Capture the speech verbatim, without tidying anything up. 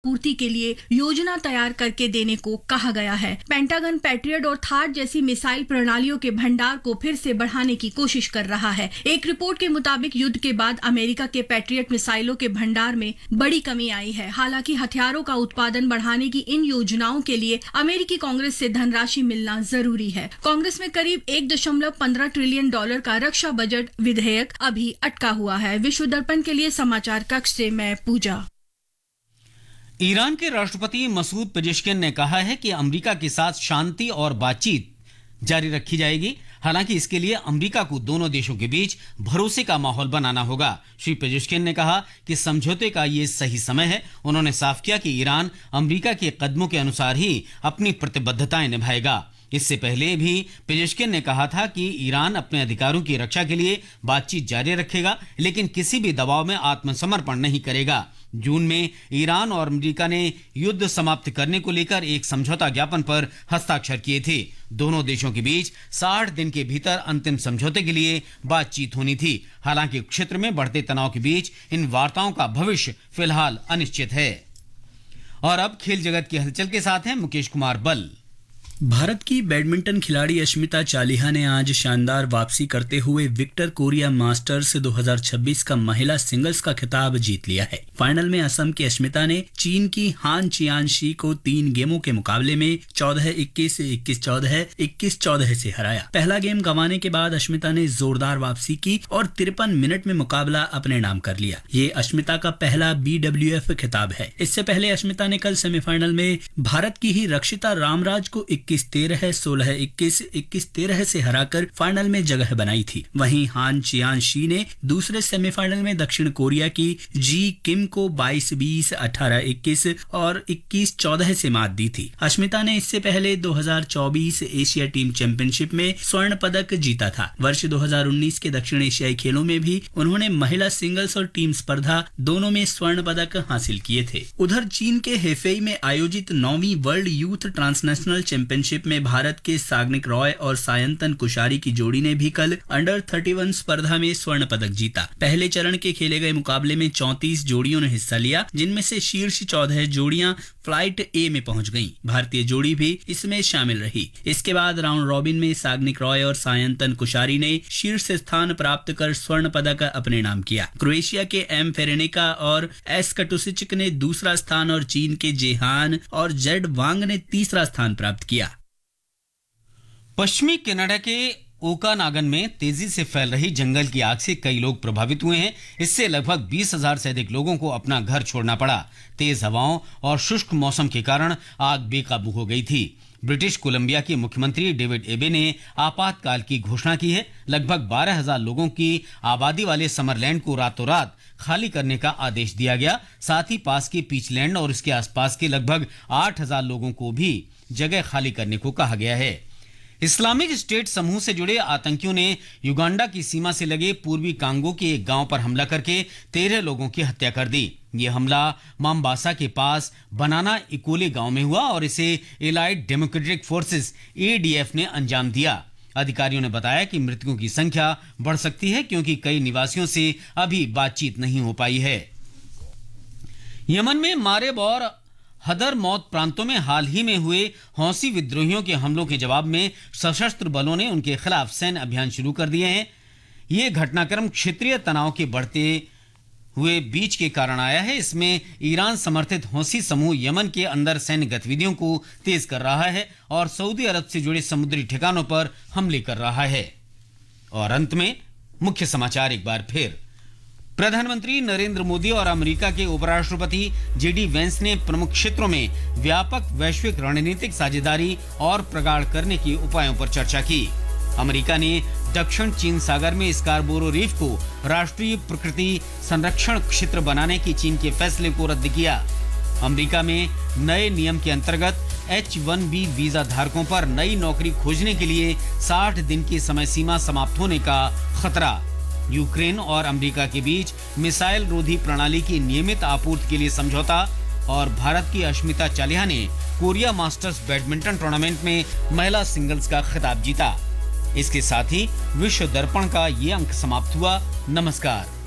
पूर्ति के लिए योजना तैयार करके देने को कहा गया है। पेंटागन पैट्रियट और थार्ड जैसी मिसाइल प्रणालियों के भंडार को फिर से बढ़ाने की कोशिश कर रहा है। एक रिपोर्ट के मुताबिक युद्ध के बाद अमेरिका के पैट्रियट मिसाइलों के भंडार में बड़ी कमी आई है। हालांकि हथियारों का उत्पादन बढ़ाने की इन योजनाओं के लिए अमेरिकी कांग्रेस से धनराशि मिलना जरूरी है। कांग्रेस में करीब एक दशमलव पंद्रह ट्रिलियन डॉलर का रक्षा बजट विधेयक अभी अटका हुआ है। विश्व दर्पण के लिए समाचार कक्ष से मैं पूजा। ईरान के राष्ट्रपति मसूद पेजेश्किन ने कहा है कि अमेरिका के साथ शांति और बातचीत जारी रखी जाएगी। हालांकि इसके लिए अमेरिका को दोनों देशों के बीच भरोसे का माहौल बनाना होगा। श्री पेजेश्किन ने कहा कि समझौते का ये सही समय है। उन्होंने साफ किया कि ईरान अमेरिका के कदमों के अनुसार ही अपनी प्रतिबद्धताएं निभाएगा। इससे पहले भी पेजेश्किन ने कहा था कि ईरान अपने अधिकारों की रक्षा के लिए बातचीत जारी रखेगा, लेकिन किसी भी दबाव में आत्मसमर्पण नहीं करेगा। जून में ईरान और अमेरिका ने युद्ध समाप्त करने को लेकर एक समझौता ज्ञापन पर हस्ताक्षर किए थे। दोनों देशों के बीच साठ दिन के भीतर अंतिम समझौते के लिए बातचीत होनी थी। हालांकि क्षेत्र में बढ़ते तनाव के बीच इन वार्ताओं का भविष्य फिलहाल अनिश्चित है। और अब खेल जगत की हलचल के साथ हैं मुकेश कुमार बल। भारत की बैडमिंटन खिलाड़ी अश्मिता चालिहा ने आज शानदार वापसी करते हुए विक्टर कोरिया मास्टर्स दो हज़ार छब्बीस का महिला सिंगल्स का खिताब जीत लिया है। फाइनल में असम की अश्मिता ने चीन की हान चियानशी को तीन गेमों के मुकाबले में चौदह इक्कीस, इक्कीस चौदह, इक्कीस चौदह से हराया। पहला गेम गंवाने के बाद अश्मिता ने जोरदार वापसी की और तिरपन मिनट में मुकाबला अपने नाम कर लिया। ये अश्मिता का पहला बी डब्ल्यू एफ खिताब है। इससे पहले अश्मिता ने कल सेमीफाइनल में भारत की ही रक्षिता रामराज को इक्कीस तेरह, सोलह इक्कीस, इक्कीस तेरह से हराकर फाइनल में जगह बनाई थी। वहीं हान चियानशी ने दूसरे सेमीफाइनल में दक्षिण कोरिया की जी किम को बाईस बीस, अठारह इक्कीस और इक्कीस चौदह से मात दी थी। अश्मिता ने इससे पहले दो हज़ार चौबीस एशिया टीम चैंपियनशिप में स्वर्ण पदक जीता था। वर्ष दो हज़ार उन्नीस के दक्षिण एशियाई खेलों में भी उन्होंने महिला सिंगल्स और टीम स्पर्धा दोनों में स्वर्ण पदक हासिल किए थे। उधर चीन के हेफेई में आयोजित नौवीं वर्ल्ड यूथ ट्रांसनेशनल चैंपियनशिप में भारत के साग्निक रॉय और सायंतन कुशारी की जोड़ी ने भी कल अंडर इकतीस स्पर्धा में स्वर्ण पदक जीता। पहले चरण के खेले गए मुकाबले में चौंतीस जोड़ियों ने हिस्सा लिया, जिनमें से शीर्ष चौदह जोड़ियां फ्लाइट ए में पहुंच गईं। भारतीय जोड़ी भी इसमें शामिल रही। इसके बाद राउंड रॉबिन में साग्निक रॉय और सायंतन कुशारी ने शीर्ष स्थान प्राप्त कर स्वर्ण पदक अपने नाम किया। क्रोएशिया के एम फेरेनिका और एस कटुसिचिक ने दूसरा स्थान और चीन के जेहान और जेड वांग ने तीसरा स्थान प्राप्त किया। पश्चिमी कनाडा के ओकानागन में तेजी से फैल रही जंगल की आग से कई लोग प्रभावित हुए हैं। इससे लगभग बीस हजार से अधिक लोगों को अपना घर छोड़ना पड़ा। तेज हवाओं और शुष्क मौसम के कारण आग बेकाबू हो गई थी। ब्रिटिश कोलंबिया के मुख्यमंत्री डेविड एबे ने आपातकाल की घोषणा की है। लगभग बारह हजार लोगों की आबादी वाले समरलैंड को रातों रात खाली करने का आदेश दिया गया। साथ ही पास के पीचलैंड और इसके आसपास के लगभग आठ हजार लोगों को भी जगह खाली करने को कहा गया है। इस्लामिक स्टेट समूह से जुड़े आतंकियों ने युगांडा की सीमा से लगे पूर्वी कांगो के एक गांव पर हमला करके तेरह लोगों की हत्या कर दी। ये हमला माम्बासा के पास बनाना इकोले गांव में हुआ और इसे allied democratic forces A D F ने अंजाम दिया। अधिकारियों ने बताया कि मृतकों की संख्या बढ़ सकती है, क्योंकि कई निवासियों से अभी बातचीत नहीं हो पाई है। यमन में मारेब और हदर मौत प्रांतों में हाल ही में हुए हौसी विद्रोहियों के हमलों के जवाब में सशस्त्र बलों ने उनके खिलाफ सैन्य अभियान शुरू कर दिए हैं। ये घटनाक्रम क्षेत्रीय तनाव के बढ़ते हुए बीच के कारण आया है। इसमें ईरान समर्थित हौसी समूह यमन के अंदर सैन्य गतिविधियों को तेज कर रहा है और सऊदी अरब से जुड़े समुद्री ठिकानों पर हमले कर रहा है। और अंत में मुख्य समाचार एक बार फिर। प्रधानमंत्री नरेंद्र मोदी और अमेरिका के उपराष्ट्रपति जे डी वेंस ने प्रमुख क्षेत्रों में व्यापक वैश्विक रणनीतिक साझेदारी और प्रगाढ़ करने के उपायों पर चर्चा की। अमेरिका ने दक्षिण चीन सागर में स्कारबोरो रीफ को राष्ट्रीय प्रकृति संरक्षण क्षेत्र बनाने की चीन के फैसले को रद्द किया। अमेरिका में नए नियम के अंतर्गत एच वन बी वीजा धारकों पर नई नौकरी खोजने के लिए साठ दिन की समय सीमा समाप्त होने का खतरा। यूक्रेन और अमेरिका के बीच मिसाइल रोधी प्रणाली की नियमित आपूर्ति के लिए समझौता। और भारत की अश्मिता चालिहा ने कोरिया मास्टर्स बैडमिंटन टूर्नामेंट में महिला सिंगल्स का खिताब जीता। इसके साथ ही विश्व दर्पण का ये अंक समाप्त हुआ। नमस्कार।